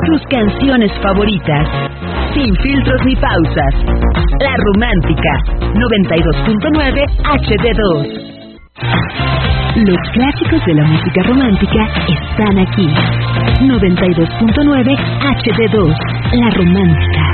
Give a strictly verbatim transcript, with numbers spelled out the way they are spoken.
tus canciones favoritas, sin filtros ni pausas. La Romántica, noventa y dos punto nueve H D dos. Los clásicos de la música romántica están aquí. noventa y dos punto nueve H D dos, La Romántica.